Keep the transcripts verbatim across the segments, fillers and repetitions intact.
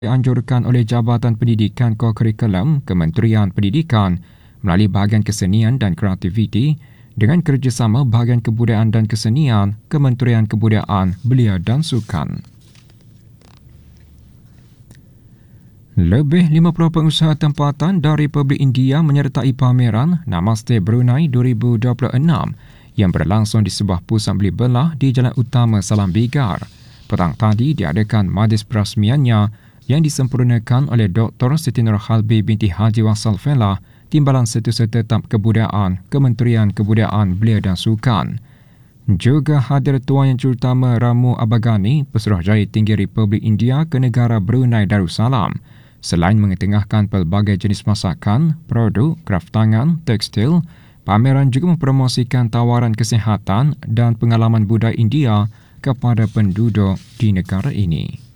dianjurkan oleh Jabatan Pendidikan Kokurikulum Kementerian Pendidikan melalui bahagian kesenian dan kreativiti dengan kerjasama bahagian kebudayaan dan kesenian Kementerian Kebudayaan, Belia dan Sukan. Lebih lima puluh pengusaha tempatan dari Republik India menyertai pameran Namaste Brunei dua ribu dua puluh enam yang berlangsung di sebuah pusat beli belah di Jalan Utama Salam Bigar. Petang tadi diadakan majlis perasmiannya yang disempurnakan oleh Doktor Siti Nurhalbi binti Haji Wasal Felah, Timbalan Setiausaha Tetap Kebudayaan, Kementerian Kebudayaan, Belia dan Sukan. Juga hadir Tuan Yang Jurutama Ramu Abagani, Pesuruhjaya Tinggi Republik India ke negara Brunei Darussalam. Selain mengetengahkan pelbagai jenis masakan, produk, kraf tangan, tekstil, pameran juga mempromosikan tawaran kesihatan dan pengalaman budaya India kepada penduduk di negara ini.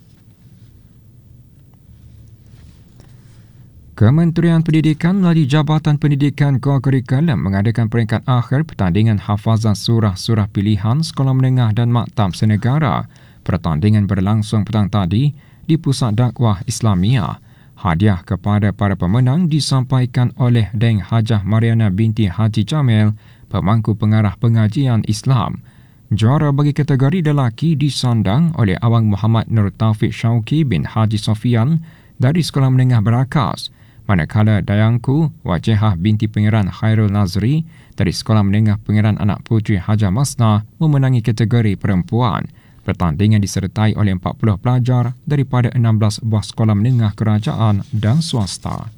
Kementerian Pendidikan melalui Jabatan Pendidikan Kokurikulum mengadakan peringkat akhir pertandingan hafazan surah-surah pilihan sekolah menengah dan maktab senegara. Pertandingan berlangsung petang tadi di Pusat Dakwah Islamiyah. Hadiah kepada para pemenang disampaikan oleh Deng Hajah Mariana binti Haji Jamil, pemangku pengarah pengajian Islam. Juara bagi kategori lelaki disandang oleh Awang Muhammad Nur Taufik Syauki bin Haji Sofian dari Sekolah Menengah Berakas. Manakala dayangku Wajihah binti Pangeran Khairul Nazri dari Sekolah Menengah Pangeran Anak Puteri Hajah Masnah memenangi kategori perempuan. Pertandingan disertai oleh empat puluh pelajar daripada enam belas buah sekolah menengah kerajaan dan swasta.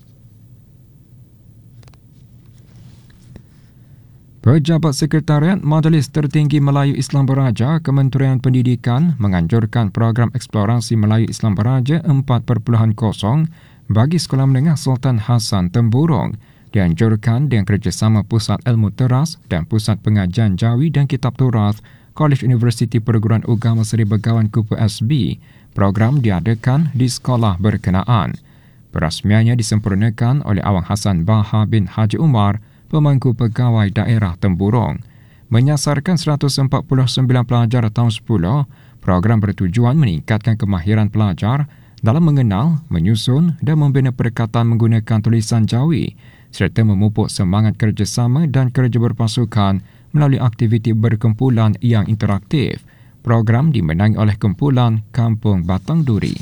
Pejabat Sekretariat Majlis Tertinggi Melayu Islam Beraja Kementerian Pendidikan menganjurkan program eksplorasi Melayu Islam Beraja empat titik kosong bagi Sekolah Menengah Sultan Hassan Temburong dianjurkan dengan kerjasama Pusat Ilmu Teras dan Pusat Pengajian Jawi dan Kitab Turath Kolej Universiti Perguruan Agama Seri Begawan Kupu S B. Program diadakan di sekolah berkenaan. Perasmiannya disempurnakan oleh Awang Hassan Baha bin Haji Umar, pemangku pegawai daerah Temburong. Menyasarkan seratus empat puluh sembilan pelajar tahun sepuluh, program bertujuan meningkatkan kemahiran pelajar dalam mengenal, menyusun dan membina perkataan menggunakan tulisan Jawi serta memupuk semangat kerjasama dan kerja berpasukan melalui aktiviti berkumpulan yang interaktif. Program dimenangi oleh kumpulan Kampung Batang Duri.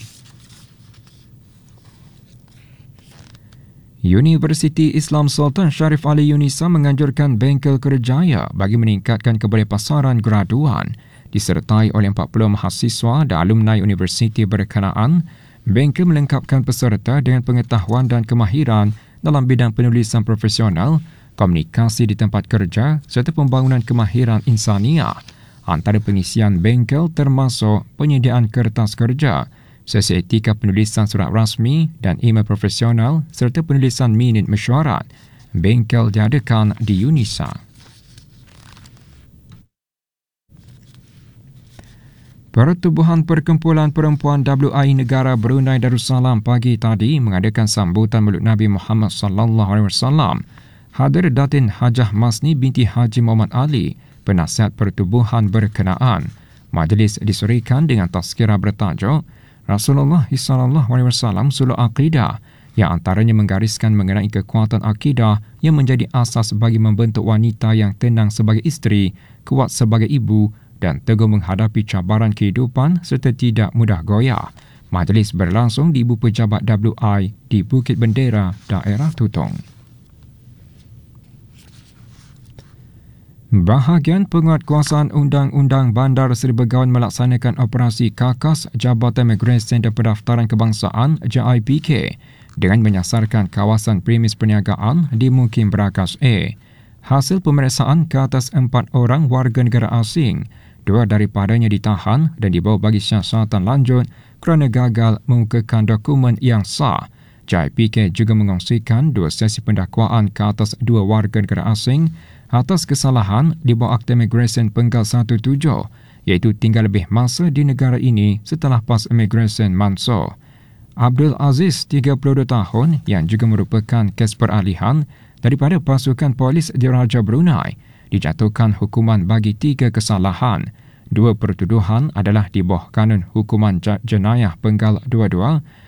Universiti Islam Sultan Sharif Ali Yunisa menganjurkan bengkel kerjaya bagi meningkatkan kebolehpasaran graduan. Disertai oleh empat puluh mahasiswa dan alumni universiti berkenaan, bengkel melengkapkan peserta dengan pengetahuan dan kemahiran dalam bidang penulisan profesional, komunikasi di tempat kerja serta pembangunan kemahiran insaniah. Antara pengisian bengkel termasuk penyediaan kertas kerja, sesi etika penulisan surat rasmi dan email profesional serta penulisan minit mesyuarat. Bengkel diadakan di Yunisa. Pertubuhan Perkumpulan Perempuan W I Negara Brunei Darussalam pagi tadi mengadakan sambutan Maulid Nabi Muhammad sallallahu alaihi wasallam. Hadir Datin Hajah Masni binti Haji Muhammad Ali, penasihat pertubuhan berkenaan. Majlis disurikan dengan tazkirah bertajuk Rasulullah sallallahu alaihi wasallam Suluk Aqidah, yang antaranya menggariskan mengenai kekuatan akidah yang menjadi asas bagi membentuk wanita yang tenang sebagai isteri, kuat sebagai ibu dan teguh menghadapi cabaran kehidupan serta tidak mudah goyah. Majlis berlangsung di Ibu Pejabat W I di Bukit Bendera, daerah Tutong. Bahagian Penguatkuasaan Undang-Undang Bandar Seri Begawan melaksanakan operasi KAKAS Jabatan Imigresen dan Pendaftaran Kebangsaan J I P K dengan menyasarkan kawasan premis perniagaan di Mukim Berakas A. Hasil pemeriksaan ke atas empat orang warga negara asing, dua daripadanya ditahan dan dibawa bagi siasatan lanjut kerana gagal mengukuhkan dokumen yang sah. J I P K juga mengongsikan dua sesi pendakwaan ke atas dua warga negara asing atas kesalahan di bawah Akta Imigresen Penggal tujuh belas, iaitu tinggal lebih masa di negara ini setelah PAS Imigresen mansuh. Abdul Aziz, tiga puluh dua tahun, yang juga merupakan kes peralihan daripada pasukan polis Diraja Brunei, dijatuhkan hukuman bagi tiga kesalahan. Dua pertuduhan adalah di bawah Kanun Hukuman Jenayah Penggal dua puluh dua